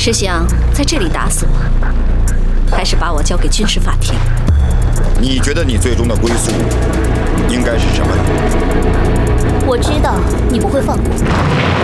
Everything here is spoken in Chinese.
是想在这里打死我，还是把我交给军事法庭？ 你觉得你最终的归宿应该是什么呢？ 我知道你不会放过我。